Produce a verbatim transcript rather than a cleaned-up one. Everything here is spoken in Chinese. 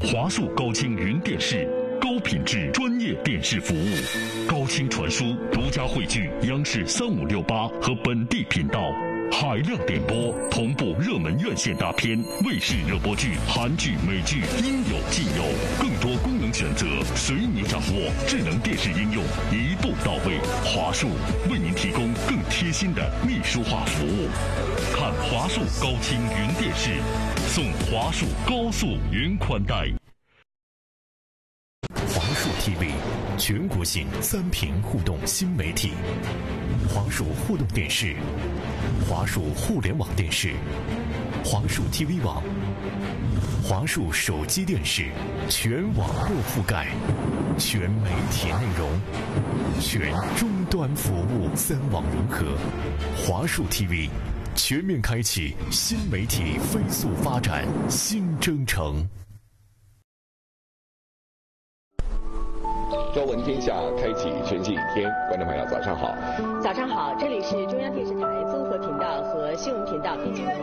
华数高清云电视，高品质专业电视服务。高清传输独家汇聚央视三五六八和本地频道，海量点播同步热门院线大片、卫视热播剧、韩剧、美剧，应有尽有。更多功能选择随你掌握，智能电视应用一步到位。华数为您提供更贴心的秘书化服务。看华数高清云电视，送华数高速云宽带。 华数 T V 全国性三屏互动新媒体，华数互动电视、华数互联网电视、华数 T V 网、华数手机电视，全网络覆盖，全媒体内容，全终端服务，三网融合。华数 T V 全面开启新媒体飞速发展新征程。 朝闻天下，开启全新一天。观众朋友，早上好！ 早上好，这里是中央电视台综合频道和新闻频道一起。